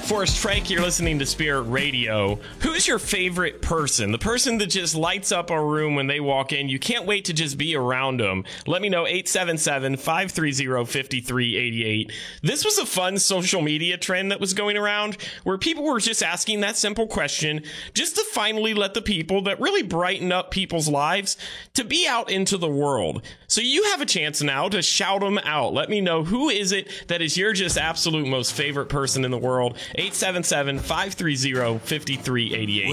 Forrest Frank, you're listening to Spirit Radio. Who's your favorite person? The person that just lights up a room when they walk in. You can't wait to just be around them. Let me know, 877-530-5388. This was a fun social media trend that was going around where people were just asking that simple question just to finally let the people that really brighten up people's lives to be out into the world. So you have a chance now to shout them out. Let me know, who is it that is your just absolute most favorite person in the world? 877-530-5388.